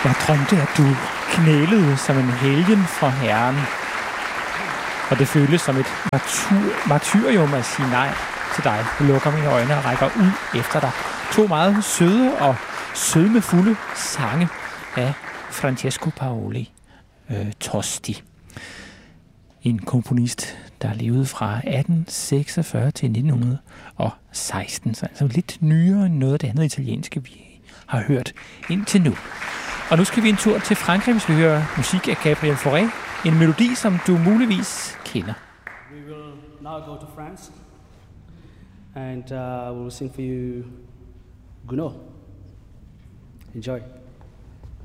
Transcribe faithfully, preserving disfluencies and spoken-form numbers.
Jeg drømte, at du knælede som en helgen for Herren. Og det føles som et martyr, martyrium at sige nej til dig. Jeg lukker mine øjne og rækker ud efter dig. To meget søde og sødmefulde sange af Francesco Paoli øh, Tosti. En komponist, der levede fra atten seksogfyrre til nitten seksten. Så altså lidt nyere end noget af det andet italienske, vi har hørt indtil nu. Og nu skal vi en tur til Frankrig. Vi skal høre musik af Gabriel Fauré. En melodi, som du muligvis kender. We will now go to France. And uh, we will sing for you Gounod. Enjoy.